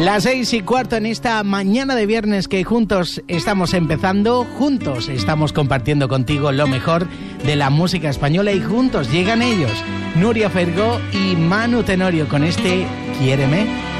Las 6:15 en esta mañana de viernes que juntos estamos empezando, juntos estamos compartiendo contigo lo mejor de la música española y juntos llegan ellos, Nuria Feirgó y Manu Tenorio con este Quiéreme.